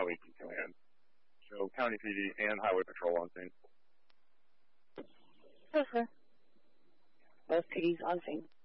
LEP command. So County PD and Highway Patrol on scene. Okay. Both PDs on scene.